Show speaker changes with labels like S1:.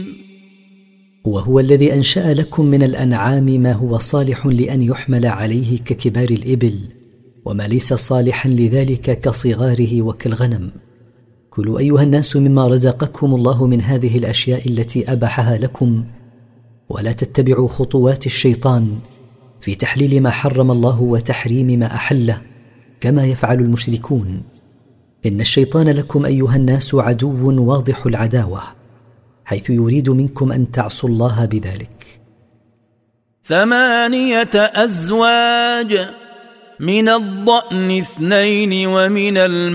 S1: وهو الذي أنشأ لكم من الأنعام ما هو صالح لأن يحمل عليه ككبار الإبل، وما ليس صالحا لذلك كصغاره وكالغنم. كلوا أيها الناس مما رزقكم الله من هذه الأشياء التي أباحها لكم، ولا تتبعوا خطوات الشيطان في تحليل ما حرم الله وتحريم ما أحله كما يفعل المشركون. إن الشيطان لكم أيها الناس عدو واضح العداوة، حيث يريد منكم أن تعصوا الله بذلك.
S2: 8 أزواج، من الضأن 2 ومن